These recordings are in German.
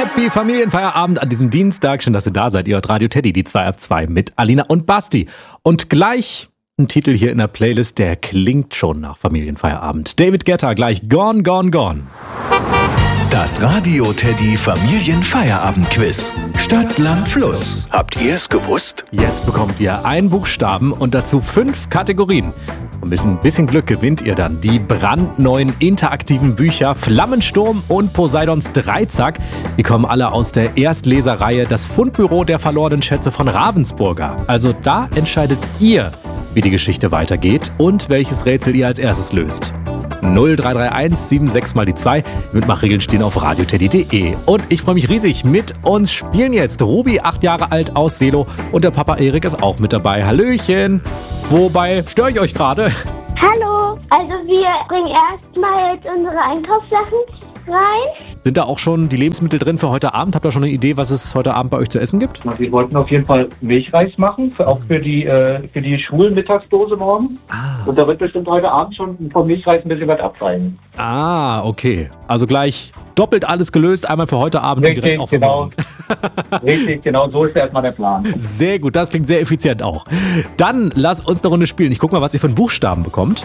Happy Familienfeierabend an diesem Dienstag. Schön, dass ihr da seid. Ihr hört Radio Teddy, die 2 ab 2 mit Alina und Basti. Und gleich ein Titel hier in der Playlist, der klingt schon nach Familienfeierabend. David Guetta, gleich Gone, Gone, Gone. Das Radio Teddy Familienfeierabend-Quiz. Stadt, Land, Fluss. Habt ihr es gewusst? Jetzt bekommt ihr einen Buchstaben und dazu 5 Kategorien. Und mit ein bisschen Glück gewinnt ihr dann die brandneuen interaktiven Bücher Flammensturm und Poseidons Dreizack. Die kommen alle aus der Erstleserreihe Das Fundbüro der verlorenen Schätze von Ravensburger. Also da entscheidet ihr, wie die Geschichte weitergeht und welches Rätsel ihr als erstes löst. 0331 76 mal die 2. Mitmachregeln stehen auf radioteddy.de. Und ich freue mich riesig. Mit uns spielen jetzt Ruby, 8 Jahre alt, aus Seelow. Und der Papa Erik ist auch mit dabei. Hallöchen. Wobei störe ich euch gerade? Hallo. Also wir bringen erstmal jetzt unsere Einkaufssachen rein. Sind da auch schon die Lebensmittel drin für heute Abend? Habt ihr schon eine Idee, was es heute Abend bei euch zu essen gibt? Wir wollten auf jeden Fall Milchreis machen, auch für die Schulmittagsdose morgen. Und da wird bestimmt heute Abend schon vom Milchreis ein bisschen was abfallen. Ah, okay. Also gleich doppelt alles gelöst, einmal für heute Abend und direkt auch für morgen. Richtig, genau. So ist erstmal der Plan. Sehr gut, das klingt sehr effizient auch. Dann lasst uns eine Runde spielen. Ich guck mal, was ihr für einen Buchstaben bekommt.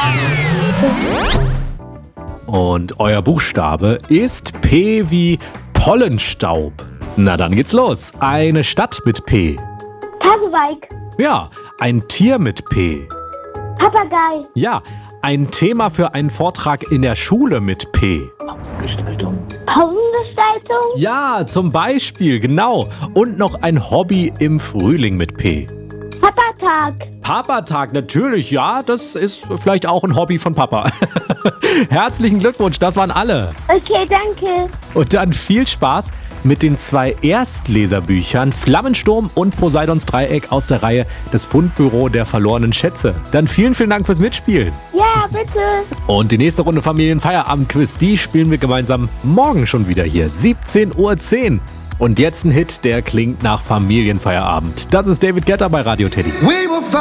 Und euer Buchstabe ist P wie Pollenstaub. Na, dann geht's los. Eine Stadt mit P. Pasewalk. Ja, ein Tier mit P. Papagei. Ja, ein Thema für einen Vortrag in der Schule mit P. Pausengestaltung. Ja, zum Beispiel, genau. Und noch ein Hobby im Frühling mit P. Papatag. Papatag, natürlich, ja, das ist vielleicht auch ein Hobby von Papa. Herzlichen Glückwunsch, das waren alle. Okay, danke. Und dann viel Spaß mit den 2 Erstleserbüchern Flammensturm und Poseidons Dreieck aus der Reihe Das Fundbüro der verlorenen Schätze. Dann vielen, vielen Dank fürs Mitspielen. Ja, bitte. Und die nächste Runde Familienfeierabend-Quiz, die spielen wir gemeinsam morgen schon wieder hier, 17:10 Uhr. Und jetzt ein Hit, der klingt nach Familienfeierabend. Das ist David Guetta bei Radio Teddy.